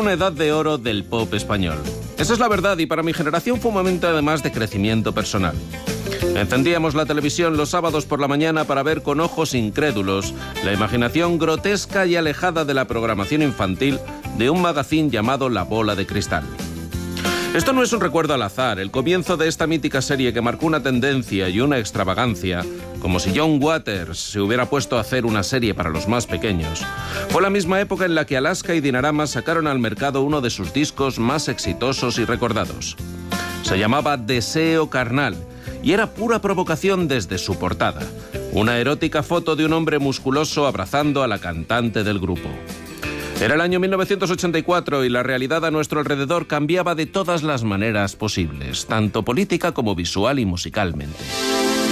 una edad de oro del pop español. Esa es la verdad, y para mi generación fue un momento además de crecimiento personal. Encendíamos la televisión los sábados por la mañana para ver con ojos incrédulos la imaginación grotesca y alejada de la programación infantil de un magazín llamado La Bola de Cristal. Esto no es un recuerdo al azar. El comienzo de esta mítica serie, que marcó una tendencia y una extravagancia, como si John Waters se hubiera puesto a hacer una serie para los más pequeños, fue la misma época en la que Alaska y Dinarama sacaron al mercado uno de sus discos más exitosos y recordados. Se llamaba Deseo Carnal y era pura provocación desde su portada. Una erótica foto de un hombre musculoso abrazando a la cantante del grupo. Era el año 1984 y la realidad a nuestro alrededor cambiaba de todas las maneras posibles, tanto política como visual y musicalmente.